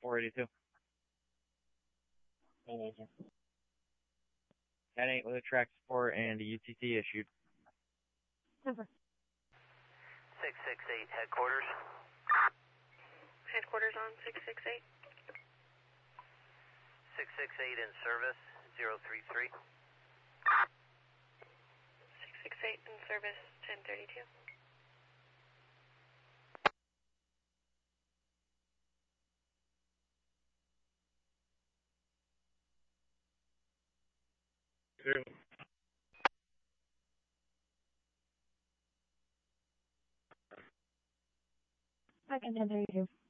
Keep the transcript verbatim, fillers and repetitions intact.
four eighty-two. ten eight with a track support and a U T C issued. Over. six six eight, headquarters. Headquarters on six six eight. six six eight in service, zero three three. six six eight in service, ten thirty-two. Back in ten thirty-two.